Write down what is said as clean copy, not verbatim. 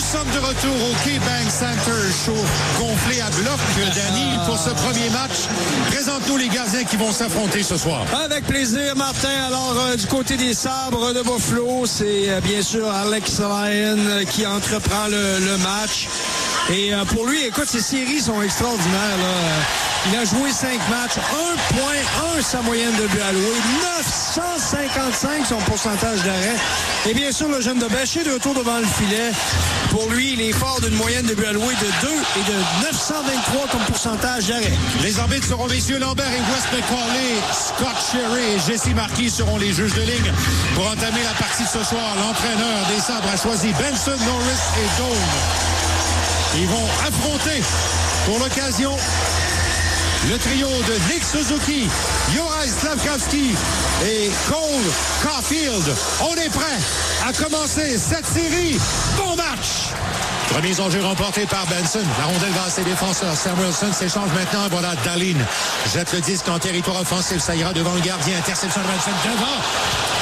sommes de retour au KeyBank Center, show gonflé à bloc, Danny, pour ce premier match. Présente-nous les gardiens qui vont s'affronter ce soir. Avec plaisir, Martin. Alors, du côté des Sabres de Buffalo, c'est bien sûr Alex Lyon qui entreprend le match. Et pour lui, écoute, ses séries sont extraordinaires, là. Il a joué 5 matchs, 1.1 sa moyenne de but alloué, 955 son pourcentage d'arrêt. Et bien sûr, le jeune de Bécher de retour devant le filet. Pour lui, il est fort d'une moyenne de but alloué de 2 et de 923 comme pourcentage d'arrêt. Les arbitres seront messieurs Lambert et Wes McCauley, Scott Sherry et Jesse Marquis seront les juges de ligne. Pour entamer la partie de ce soir, l'entraîneur des Sabres a choisi Benson, Norris et Dome. Ils vont affronter, pour l'occasion, le trio de Nick Suzuki, Juraj Slafkovský et Cole Caulfield. On est prêt à commencer cette série. Bon match! Premier enjeu remporté par Benson. La rondelle va à ses défenseurs. Samuelsson s'échange maintenant. Voilà, Dahlin jette le disque en territoire offensif. Ça ira devant le gardien. Interception de Benson devant.